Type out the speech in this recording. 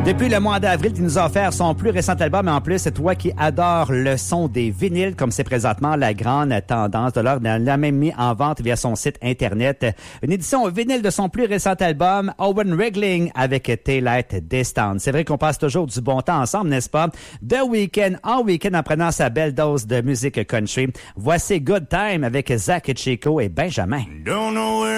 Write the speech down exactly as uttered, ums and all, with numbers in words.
Depuis le mois d'avril, tu nous as offert son plus récent album, mais en plus, c'est toi qui adore le son des vinyles, comme c'est présentement la grande tendance de l'heure. Elle l'a même mis en vente via son site Internet. Une édition vinyle de son plus récent album, Owen Wriggling, avec Taillight Distance. C'est vrai qu'on passe toujours du bon temps ensemble, n'est-ce pas? The Weeknd, en week-end, en prenant sa belle dose de musique country. Voici Good Time avec Zach Chico et Benjamin. Don't know where